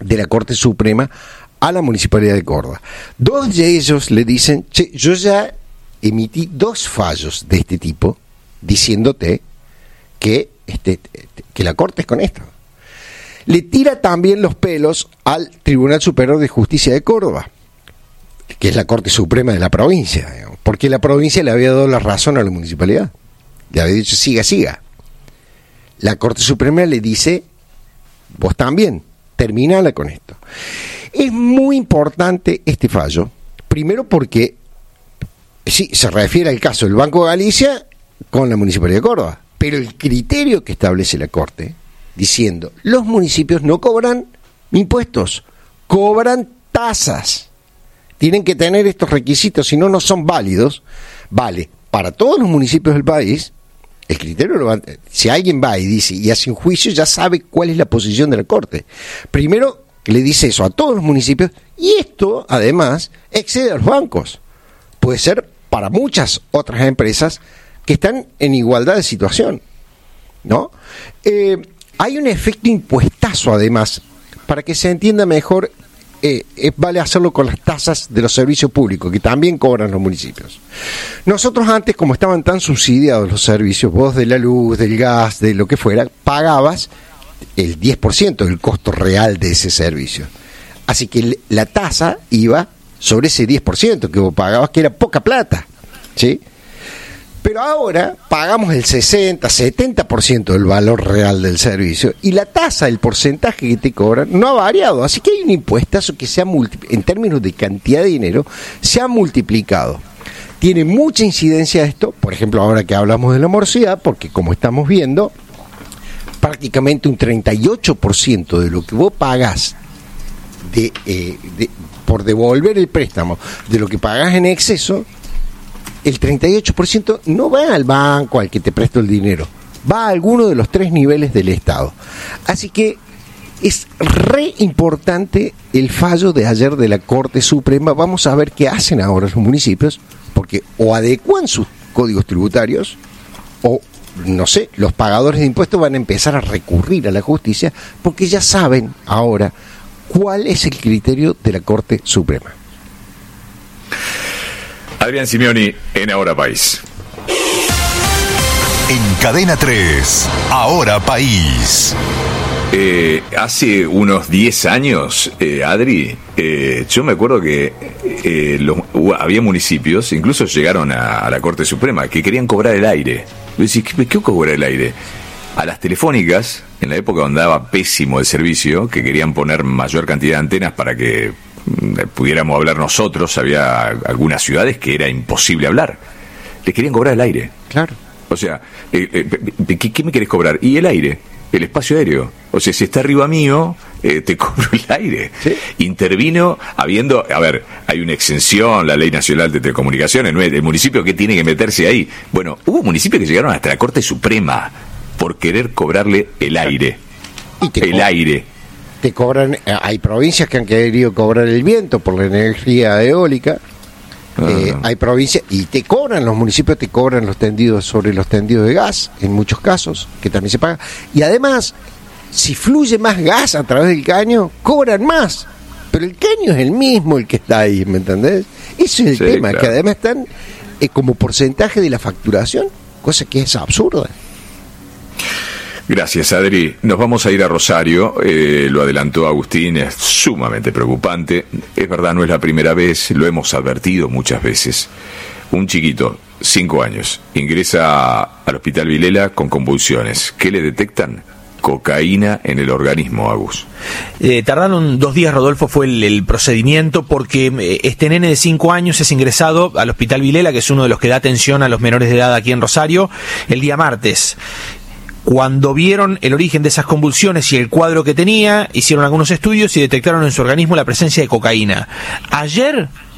de la Corte Suprema a la Municipalidad de Córdoba. Dos de ellos le dicen, che, yo ya emití 2 fallos de este tipo diciéndote que la Corte es con esto. Le tira también los pelos al Tribunal Superior de Justicia de Córdoba, que es la Corte Suprema de la provincia, digamos, porque la provincia le había dado la razón a la municipalidad. Le había dicho, siga. La Corte Suprema le dice, vos también, terminala con esto. Es muy importante este fallo, primero porque sí, se refiere al caso del Banco de Galicia con la Municipalidad de Córdoba, pero el criterio que establece la Corte, diciendo, los municipios no cobran impuestos, cobran tasas. Tienen que tener estos requisitos, si no, no son válidos. Vale, para todos los municipios del país, el criterio si alguien va y dice y hace un juicio, ya sabe cuál es la posición de la Corte. Primero le dice eso a todos los municipios, y esto además excede a los bancos. Puede ser para muchas otras empresas que están en igualdad de situación, ¿no? Hay un efecto impuestazo además, para que se entienda mejor. Vale hacerlo con las tasas de los servicios públicos que también cobran los municipios. Nosotros antes, como estaban tan subsidiados los servicios, vos de la luz, del gas, de lo que fuera, pagabas el 10% del costo real de ese servicio. Así que la tasa iba sobre ese 10% que vos pagabas, que era poca plata, ¿sí? Pero ahora pagamos el 60, 70% del valor real del servicio, y la tasa, el porcentaje que te cobran, no ha variado. Así que hay un impuestazo que en términos de cantidad de dinero, se ha multiplicado. Tiene mucha incidencia esto, por ejemplo, ahora que hablamos de la morosidad, porque como estamos viendo, prácticamente un 38% de lo que vos pagás por devolver el préstamo, de lo que pagás en exceso, el 38% no va al banco al que te prestó el dinero, va a alguno de los 3 niveles del Estado. Así que es re importante el fallo de ayer de la Corte Suprema. Vamos a ver qué hacen ahora los municipios, porque o adecuan sus códigos tributarios, o, no sé, los pagadores de impuestos van a empezar a recurrir a la justicia, porque ya saben ahora cuál es el criterio de la Corte Suprema. Adrián Simeoni en Ahora País. En Cadena 3, Ahora País. Hace unos 10 años, Adri, yo me acuerdo que había municipios, incluso llegaron a la Corte Suprema, que querían cobrar el aire. Yo decía, ¿qué cobrar el aire? A las telefónicas, en la época donde andaba pésimo el servicio, que querían poner mayor cantidad de antenas para que pudiéramos hablar nosotros, había algunas ciudades que era imposible hablar. Les querían cobrar el aire. Claro. O sea, ¿qué me querés cobrar? Y el aire, el espacio aéreo. O sea, si está arriba mío, te cobro el aire. ¿Sí? Intervino hay una exención, la Ley Nacional de Telecomunicaciones, ¿no? El municipio que tiene que meterse ahí. Bueno, hubo municipios que llegaron hasta la Corte Suprema por querer cobrarle el aire. El aire. Te cobran, hay provincias que han querido cobrar el viento por la energía eólica, hay provincias, y los municipios te cobran los tendidos sobre los tendidos de gas, en muchos casos, que también se paga, y además, si fluye más gas a través del caño, cobran más, pero el caño es el mismo el que está ahí, ¿me entendés? Ese es el tema, claro. Que además están como porcentaje de la facturación, cosa que es absurda. Gracias, Adri. Nos vamos a ir a Rosario, lo adelantó Agustín, es sumamente preocupante. Es verdad, no es la primera vez, lo hemos advertido muchas veces. Un chiquito, 5 años, ingresa al Hospital Vilela con convulsiones. ¿Qué le detectan? Cocaína en el organismo, Agus. Tardaron 2 días, Rodolfo, fue el procedimiento, porque este nene de 5 años es ingresado al Hospital Vilela, que es uno de los que da atención a los menores de edad aquí en Rosario, el día martes. Cuando vieron el origen de esas convulsiones y el cuadro que tenía, hicieron algunos estudios y detectaron en su organismo la presencia de cocaína. Ayer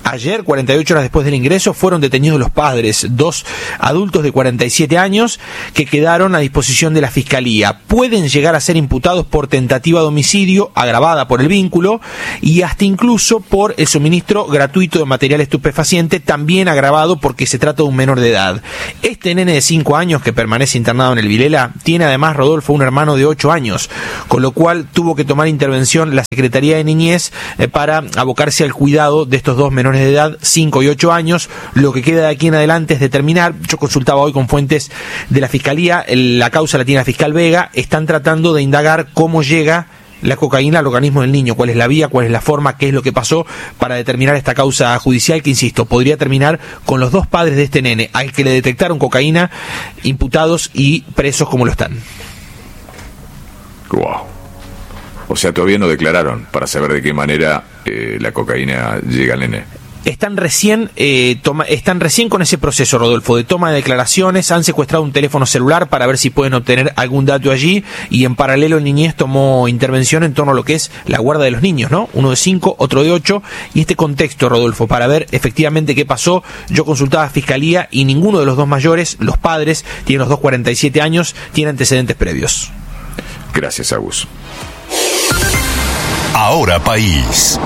Ayer, 48 horas después del ingreso, fueron detenidos los padres, 2 adultos de 47 años que quedaron a disposición de la Fiscalía. Pueden llegar a ser imputados por tentativa de homicidio agravada por el vínculo y hasta incluso por el suministro gratuito de material estupefaciente, también agravado porque se trata de un menor de edad. Este nene de 5 años que permanece internado en el Vilela tiene además, Rodolfo, un hermano de 8 años, con lo cual tuvo que tomar intervención la Secretaría de Niñez para abocarse al cuidado de estos dos menores de edad, 5 y 8 años. Lo que queda de aquí en adelante es determinar, yo consultaba hoy con fuentes de la Fiscalía, la causa la tiene la fiscal Vega, están tratando de indagar cómo llega la cocaína al organismo del niño, cuál es la vía, cuál es la forma, qué es lo que pasó para determinar esta causa judicial que, insisto, podría terminar con los dos padres de este nene, al que le detectaron cocaína, imputados y presos como lo están. Wow. O sea, todavía no declararon para saber de qué manera la cocaína llega al nene. Están recién con ese proceso, Rodolfo, de toma de declaraciones. Han secuestrado un teléfono celular para ver si pueden obtener algún dato allí, y en paralelo el Niñez tomó intervención en torno a lo que es la guarda de los niños, ¿no? Uno de 5, otro de 8, y este contexto, Rodolfo, para ver efectivamente qué pasó. Yo consultaba a Fiscalía y ninguno de los dos mayores, los padres, tienen los dos 47 años, tiene antecedentes previos. Gracias, Agus. Ahora País.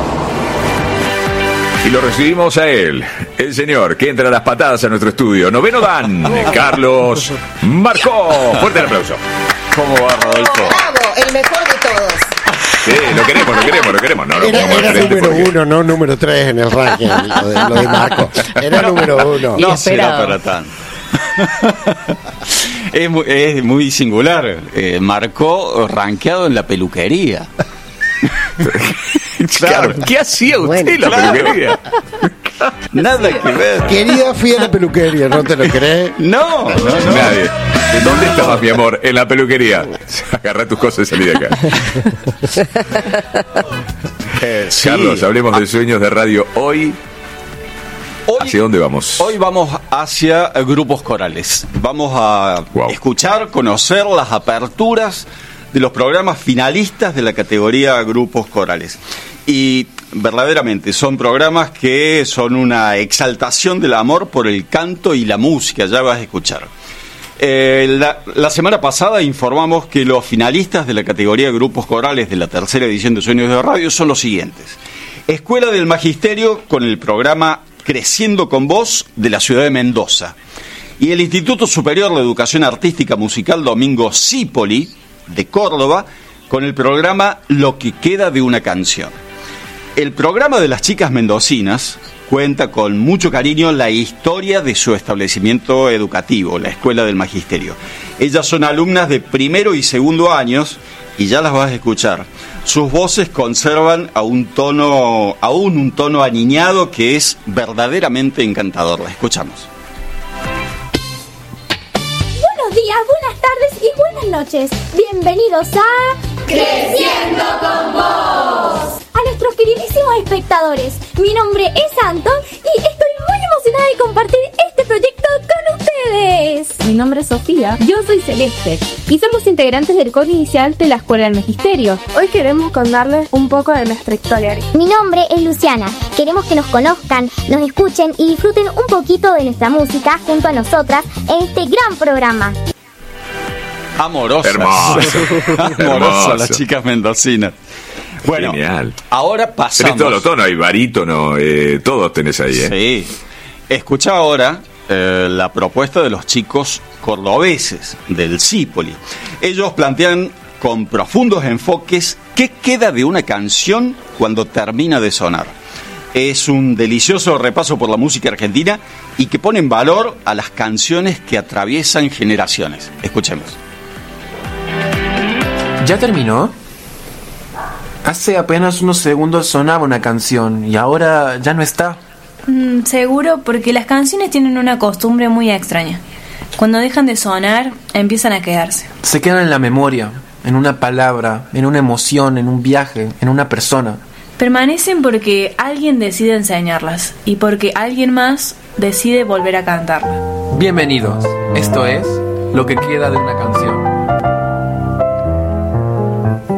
Y lo recibimos a él, el señor que entra a las patadas a nuestro estudio. Noveno Dan, Carlos Marcó. Fuerte el aplauso. ¿Cómo va, Rodolfo? ¡Bravo! El mejor de todos. Sí, lo queremos. No, Era número 1, no número 3 en el ranking, lo de Marco. Era número 1. No será para tanto. Es muy singular. Marcó rankeado en la peluquería. Claro. ¿Qué hacía usted en la peluquería? Nada que ver. Querida, fui a la peluquería, ¿no te lo crees? No. Nadie. ¿Dónde estabas, mi amor? En la peluquería. Agarra tus cosas y salí de acá. Sí. Carlos, hablemos de sueños de radio hoy. ¿Hacia dónde vamos? Hoy vamos hacia grupos corales. Vamos a escuchar, conocer las aperturas de los programas finalistas de la categoría grupos corales. Y verdaderamente son programas que son una exaltación del amor por el canto y la música, ya vas a escuchar. La semana pasada informamos que los finalistas de la categoría de grupos corales de la tercera edición de Sueños de Radio son los siguientes: Escuela del Magisterio, con el programa Creciendo con Vos, de la ciudad de Mendoza, y el Instituto Superior de Educación Artística Musical Domingo Cipoli, de Córdoba, con el programa Lo que queda de una canción. El programa de las chicas mendocinas cuenta con mucho cariño la historia de su establecimiento educativo, la Escuela del Magisterio. Ellas son alumnas de primero y segundo años y ya las vas a escuchar. Sus voces conservan aún un tono aniñado que es verdaderamente encantador. La escuchamos. Buenos días, buenas tardes y buenas noches. Bienvenidos a Creciendo con Vos. A nuestros queridísimos espectadores, mi nombre es Anton y estoy muy emocionada de compartir este proyecto con ustedes. Mi nombre es Sofía, yo soy Celeste y somos integrantes del coro inicial de la Escuela del Magisterio. Hoy queremos contarles un poco de nuestra historia. Mi nombre es Luciana. Queremos que nos conozcan, nos escuchen y disfruten un poquito de nuestra música junto a nosotras en este gran programa. Amorosas. Amorosas las chicas mendocinas. Bueno, genial. Ahora pasamos. Tenés todos los tonos, hay barítono, todos tenés ahí, Sí. Escucha ahora la propuesta de los chicos cordobeses del Cipoli. Ellos plantean con profundos enfoques qué queda de una canción cuando termina de sonar. Es un delicioso repaso por la música argentina y que pone en valor a las canciones que atraviesan generaciones. Escuchemos. ¿Ya terminó? Hace apenas unos segundos sonaba una canción y ahora ya no está. Seguro, porque las canciones tienen una costumbre muy extraña. Cuando dejan de sonar, empiezan a quedarse. Se quedan en la memoria, en una palabra, en una emoción, en un viaje, en una persona. Permanecen porque alguien decide enseñarlas y porque alguien más decide volver a cantarla. Bienvenidos, esto es Lo que queda de una canción.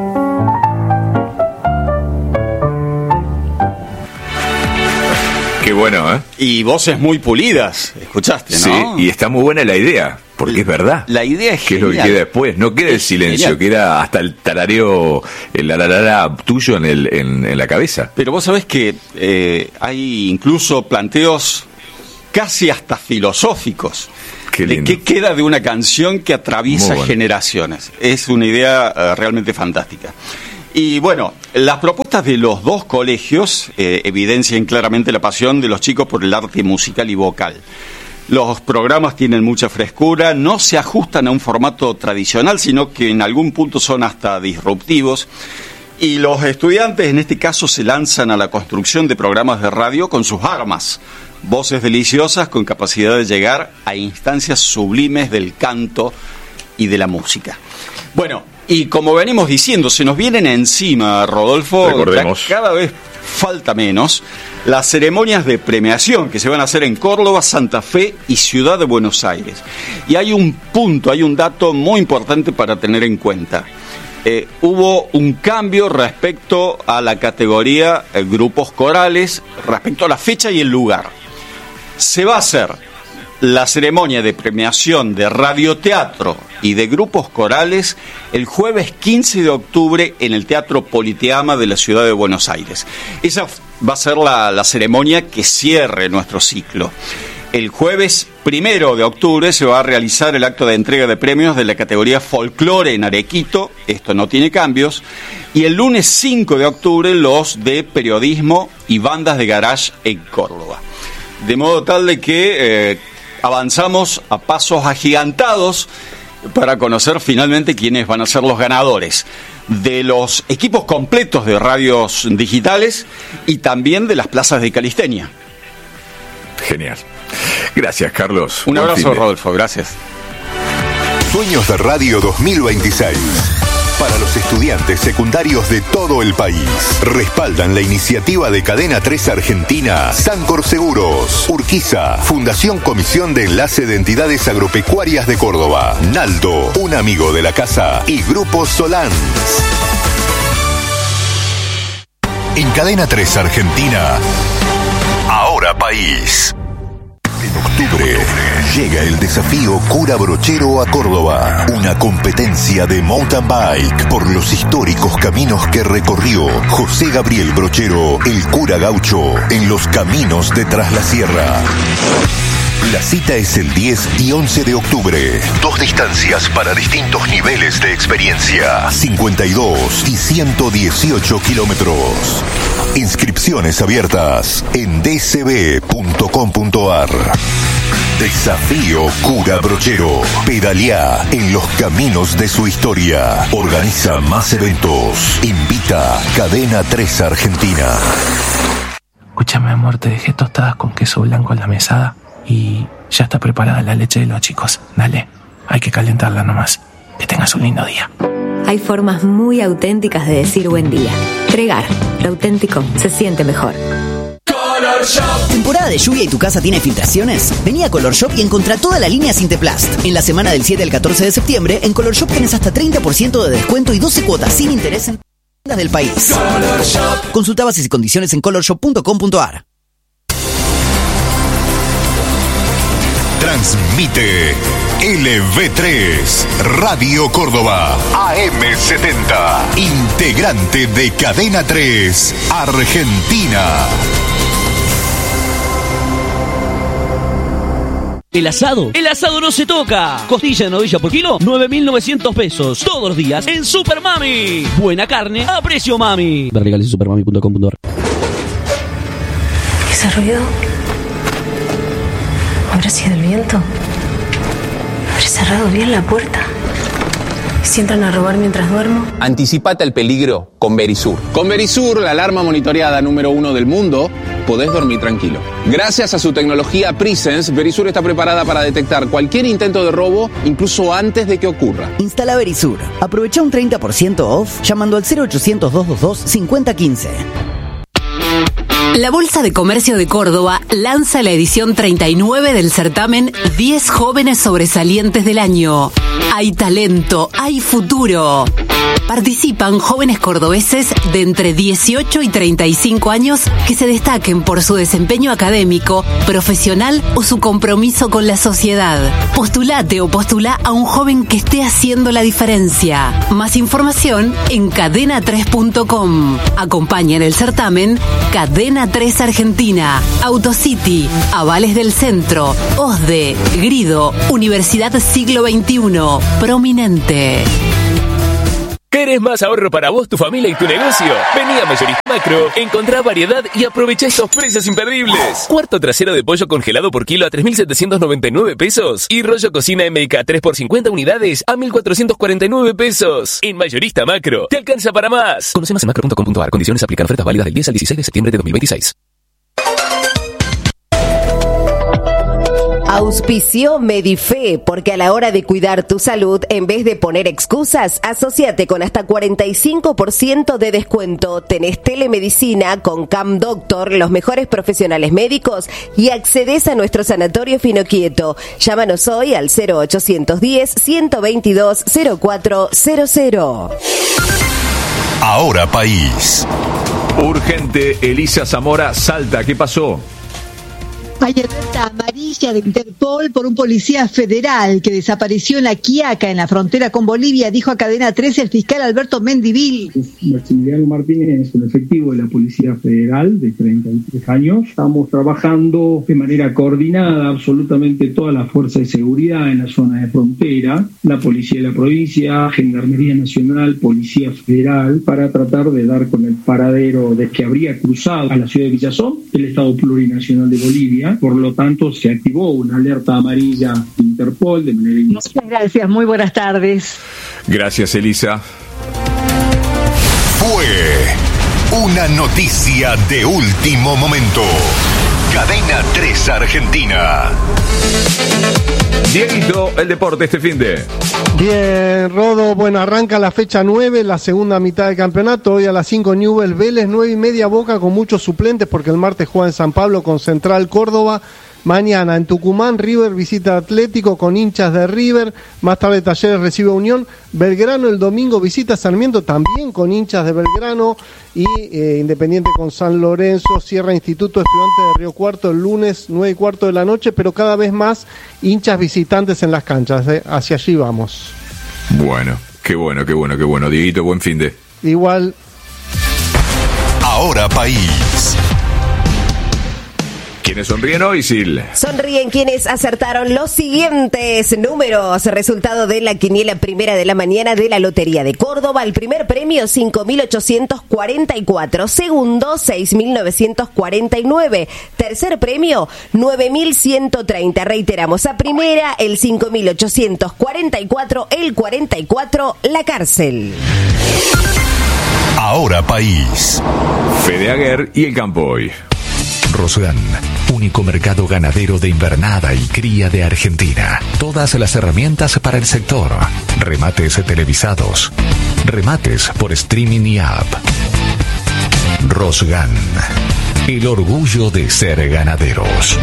Qué bueno, ¿eh? Y voces muy pulidas, escuchaste, ¿no? Sí, y está muy buena la idea, porque es verdad. La idea es que es lo que queda después, no queda el silencio, genial. queda hasta el tarareo, el la tuyo en la cabeza. Pero vos sabés que hay incluso planteos casi hasta filosóficos. De qué queda de una canción que atraviesa generaciones. Es una idea realmente fantástica. Y bueno, las propuestas de los dos colegios evidencian claramente la pasión de los chicos por el arte musical y vocal. Los programas tienen mucha frescura, no se ajustan a un formato tradicional, sino que en algún punto son hasta disruptivos. Y los estudiantes en este caso se lanzan a la construcción de programas de radio con sus armas. Voces deliciosas con capacidad de llegar a instancias sublimes del canto y de la música. Bueno, y como venimos diciendo, se nos vienen encima, Rodolfo, cada vez falta menos, las ceremonias de premiación que se van a hacer en Córdoba, Santa Fe y Ciudad de Buenos Aires. Y hay un dato muy importante para tener en cuenta. Hubo un cambio respecto a la categoría grupos corales, respecto a la fecha y el lugar. Se va a hacer la ceremonia de premiación de radioteatro y de grupos corales el jueves 15 de octubre en el Teatro Politeama de la Ciudad de Buenos Aires. Esa va a ser la ceremonia que cierre nuestro ciclo. El jueves 1 de octubre se va a realizar el acto de entrega de premios de la categoría Folclore en Arequito, esto no tiene cambios, y el lunes 5 de octubre los de periodismo y bandas de garage en Córdoba. De modo tal de que avanzamos a pasos agigantados para conocer finalmente quiénes van a ser los ganadores de los equipos completos de radios digitales y también de las plazas de calistenia. Genial. Gracias, Carlos. Un abrazo, Rodolfo. Gracias. Sueños de Radio 2026. Para los estudiantes secundarios de todo el país. Respaldan la iniciativa de Cadena 3 Argentina, Sancor Seguros, Urquiza, Fundación Comisión de Enlace de Entidades Agropecuarias de Córdoba, Naldo, un amigo de la casa y Grupo Solans. En Cadena 3 Argentina, Ahora País. En octubre llega el desafío Cura Brochero a Córdoba, una competencia de mountain bike por los históricos caminos que recorrió José Gabriel Brochero, el cura gaucho, en los caminos de Tras la Sierra. La cita es el 10 y 11 de octubre. 2 distancias para distintos niveles de experiencia. 52 y 118 kilómetros. Inscripciones abiertas en dcb.com.ar. Desafío Cura Brochero. Pedaleá en los caminos de su historia. Organiza más eventos. Invita Cadena 3 Argentina. Escúchame, amor, te dejé tostadas con queso blanco en la mesada y ya está preparada la leche de los chicos. Dale, hay que calentarla nomás. Que tengas un lindo día. Hay formas muy auténticas de decir buen día. Pregar, lo auténtico se siente mejor. Color Shop. ¿Temporada de lluvia y tu casa tiene filtraciones? Vení a Color Shop y encontrá toda la línea Sinteplast. En la semana del 7 al 14 de septiembre, en Color Shop tenés hasta 30% de descuento y 12 cuotas sin interés en tiendas del país. Color Shop. Consulta bases y condiciones en colorshop.com.ar. Transmite LV3 Radio Córdoba AM70, integrante de Cadena 3 Argentina. El asado no se toca. Costilla de novilla por kilo, 9.900 pesos. Todos los días en Super Mami. Buena carne a precio mami. Ver legales en supermami.com.ar. ¿Ese ruido? ¿Habrá sido el viento? ¿Habré cerrado bien la puerta? ¿Si entran a robar mientras duermo? Anticipate al peligro con Verisur. Con Verisur, la alarma monitoreada número 1 del mundo, podés dormir tranquilo. Gracias a su tecnología Presence, Verisur está preparada para detectar cualquier intento de robo, incluso antes de que ocurra. Instala Verisur. Aprovecha un 30% off llamando al 0800-222-5015. La Bolsa de Comercio de Córdoba lanza la edición 39 del certamen 10 jóvenes sobresalientes del año. Hay talento, hay futuro. Participan jóvenes cordobeses de entre 18 y 35 años que se destaquen por su desempeño académico, profesional o su compromiso con la sociedad. Postulate o postulá a un joven que esté haciendo la diferencia. Más información en cadena3.com. Acompaña en el certamen Cadena 3 Argentina, Autocity, Avales del Centro, OSDE, Grido, Universidad Siglo XXI, Prominente. ¿Querés más ahorro para vos, tu familia y tu negocio? Vení a Mayorista Macro, encontrá variedad y aprovechá estos precios imperdibles. Cuarto trasero de pollo congelado por kilo a 3.799 pesos. Y rollo cocina MK 3 por 50 unidades a 1.449 pesos. En Mayorista Macro, te alcanza para más. Conoce más en macro.com.ar. Condiciones aplican. Ofertas válidas del 10 al 16 de septiembre de 2026. Auspició Medife, porque a la hora de cuidar tu salud, en vez de poner excusas, asociate con hasta 45% de descuento. Tenés telemedicina con Cam Doctor, los mejores profesionales médicos, y accedes a nuestro sanatorio Finoquieto. Llámanos hoy al 0810-122-0400. Ahora País. Urgente, Elisa Zamora, Salta, ¿qué pasó? Hay alerta amarilla de Interpol por un policía federal que desapareció en La Quiaca, en la frontera con Bolivia, dijo a Cadena 13 el fiscal Alberto Mendivil. Maximiliano Martínez es un efectivo de la Policía Federal de 33 años. Estamos trabajando de manera coordinada absolutamente toda la fuerza de seguridad en la zona de frontera, la Policía de la Provincia, Gendarmería Nacional, Policía Federal, para tratar de dar con el paradero de que habría cruzado a la ciudad de Villazón, el Estado Plurinacional de Bolivia. Por lo tanto, se activó una alerta amarilla de Interpol de manera inmediata. Muchas gracias, muy buenas tardes. Gracias, Elisa. Fue una noticia de último momento. Cadena 3 Argentina. Dieguito, el deporte este finde. Bien, Rodo, bueno, arranca la fecha 9, la segunda mitad del campeonato. Hoy a las 5 Newell's Vélez, 9:30 Boca con muchos suplentes porque el martes juega en San Pablo con Central Córdoba. Mañana en Tucumán, River visita Atlético con hinchas de River. Más tarde Talleres recibe a Unión. Belgrano el domingo visita Sarmiento también con hinchas de Belgrano. Y Independiente con San Lorenzo. Cierra Instituto Estudiante de Río Cuarto el lunes 9:15 de la noche. Pero cada vez más hinchas visitantes en las canchas. Hacia allí vamos. Bueno, qué bueno. Dieguito, buen finde. Igual. Ahora País. ¿Quiénes sonríen hoy, Sil? Sonríen quienes acertaron los siguientes números. Resultado de la quiniela primera de la mañana de la Lotería de Córdoba. El primer premio, 5.844. Segundo, 6.949. Tercer premio, 9.130. Reiteramos, a primera, el 5.844. El 44, la cárcel. Ahora País. Fede Aguer y el campo hoy. Rosgan, único mercado ganadero de invernada y cría de Argentina. Todas las herramientas para el sector. Remates televisados. Remates por streaming y app. Rosgan, el orgullo de ser ganaderos.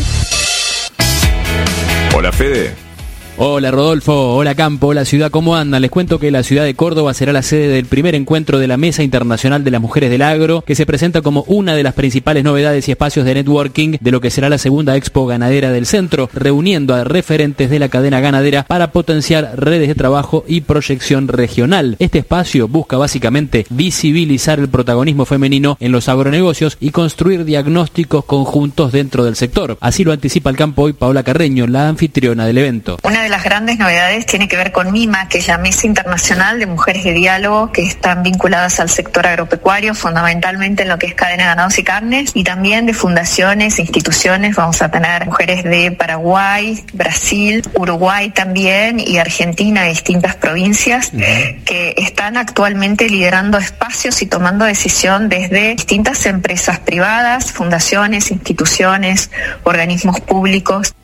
Hola, Fede. Hola Rodolfo, hola Campo, hola ciudad, ¿cómo andan? Les cuento que la ciudad de Córdoba será la sede del primer encuentro de la Mesa Internacional de las Mujeres del Agro, que se presenta como una de las principales novedades y espacios de networking de lo que será la segunda Expo Ganadera del Centro, reuniendo a referentes de la cadena ganadera para potenciar redes de trabajo y proyección regional. Este espacio busca básicamente visibilizar el protagonismo femenino en los agronegocios y construir diagnósticos conjuntos dentro del sector. Así lo anticipa el Campo hoy Paola Carreño, la anfitriona del evento. Una de las grandes novedades tiene que ver con MIMA, que es la Mesa Internacional de Mujeres de Diálogo, que están vinculadas al sector agropecuario, fundamentalmente en lo que es cadena de ganados y carnes, y también de fundaciones e instituciones. Vamos a tener mujeres de Paraguay, Brasil, Uruguay también, y Argentina, de distintas provincias, que están actualmente liderando espacios y tomando decisión desde distintas empresas privadas, fundaciones, instituciones, organismos públicos.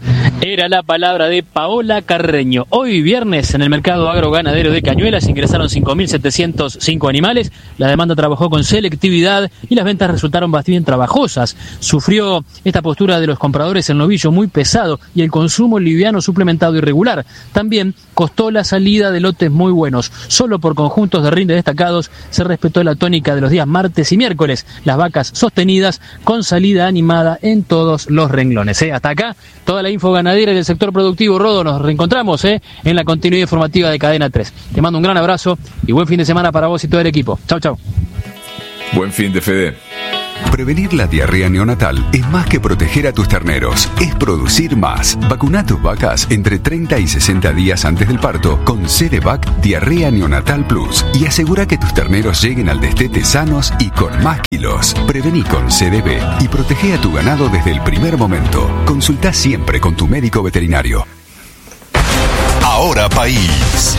Era la palabra de Paola Carreño. Hoy viernes en el mercado agroganadero de Cañuelas ingresaron 5.705 animales. La demanda trabajó con selectividad y las ventas resultaron bastante trabajosas. Sufrió esta postura de los compradores el novillo muy pesado y el consumo liviano suplementado irregular. También costó la salida de lotes muy buenos. Solo por conjuntos de rinde destacados se respetó la tónica de los días martes y miércoles. Las vacas sostenidas con salida animada en todos los renglones. Hasta acá toda la info ganadera y del sector productivo. Rodo, nos reencontramos en la continuidad informativa de Cadena 3. Te mando un gran abrazo y buen fin de semana para vos y todo el equipo. Chau, chau. Buen fin de Fede. Prevenir la diarrea neonatal es más que proteger a tus terneros, es producir más. Vacuna tus vacas entre 30 y 60 días antes del parto con Cerevac Diarrea Neonatal Plus y asegura que tus terneros lleguen al destete sanos y con más kilos. Prevení con CDB y protege a tu ganado desde el primer momento. Consulta siempre con tu médico veterinario. Ahora País.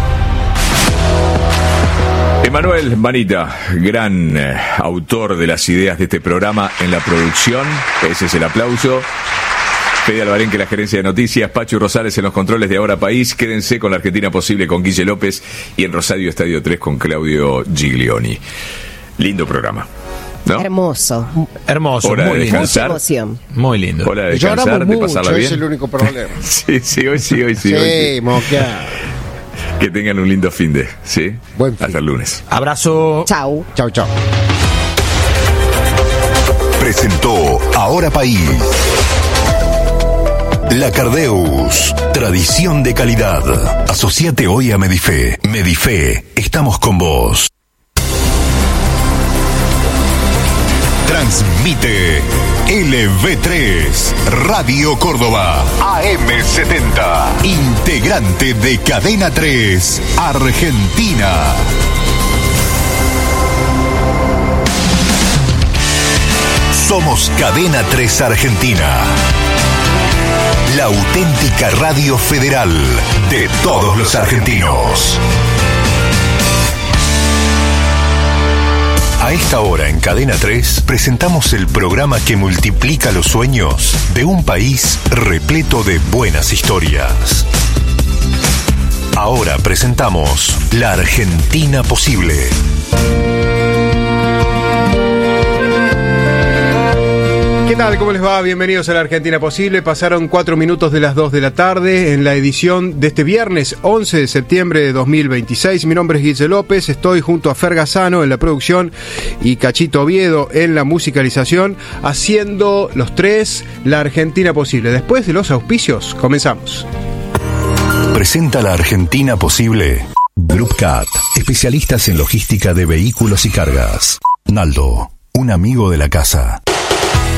Emanuel Manita, gran autor de las ideas de este programa en la producción. Ese es el aplauso. Fede Albarén, que la gerencia de noticias, Pachu Rosales en los controles de Ahora País. Quédense con la Argentina Posible con Guille López y en Rosario Estadio 3 con Claudio Giglioni. Lindo programa, ¿no? Hermoso. Hermoso, hora muy de lindo. descansar. Mucha emoción. Muy lindo. Hora de descansar, de pasarla bien. Es el único problema. Sí, hoy sí. Sí, moquea. Que tengan un lindo fin de, ¿sí? Hasta el lunes. Abrazo. Chau. Chau. Presentó Ahora País. La Cardeus, tradición de calidad. Asociate hoy a Medife. Medife, estamos con vos. Transmite LV3, Radio Córdoba, AM70, integrante de Cadena 3, Argentina. Somos Cadena 3 Argentina, la auténtica radio federal de todos los argentinos. A esta hora en Cadena 3 presentamos el programa que multiplica los sueños de un país repleto de buenas historias. Ahora presentamos La Argentina Posible. ¿Qué tal? ¿Cómo les va? Bienvenidos a La Argentina Posible. Pasaron 4 minutos de las 2 de la tarde en la edición de este viernes 11 de septiembre de 2026. Mi nombre es Guille López, estoy junto a Fer Gazzano en la producción y Cachito Oviedo en la musicalización, haciendo los tres La Argentina Posible. Después de los auspicios, comenzamos. Presenta La Argentina Posible Group Cat, especialistas en logística de vehículos y cargas. Naldo, un amigo de la casa.